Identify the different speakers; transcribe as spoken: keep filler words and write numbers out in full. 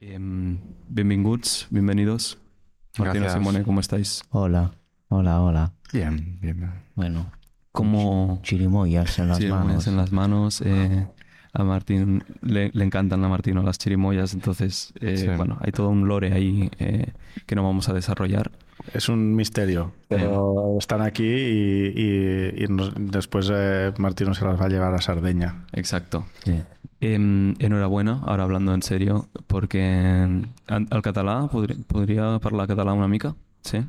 Speaker 1: Em, benvinguts, bienvenidos. Martino,
Speaker 2: Gracias.
Speaker 1: Simone, ¿cómo estáis?
Speaker 3: Hola, hola, hola.
Speaker 2: Bien, bien.
Speaker 3: Bueno,
Speaker 1: ¿Cómo
Speaker 3: chirimoyas en las
Speaker 1: chirimoyas
Speaker 3: manos.
Speaker 1: en las manos? eh, a Martín le, le encantan a Martino las chirimoyas, entonces, eh,
Speaker 2: Sí.
Speaker 1: bueno, hay todo un lore ahí eh, que no vamos a desarrollar.
Speaker 4: Es un misterio, pero están aquí y, y- y nos- después eh, Martino se las va a llevar a Sardeña.
Speaker 1: Exacto.
Speaker 3: Sí.
Speaker 1: Em, enhorabuena, ahora hablando en serio, porque en- al català podria, podria parlar català una mica? Sí?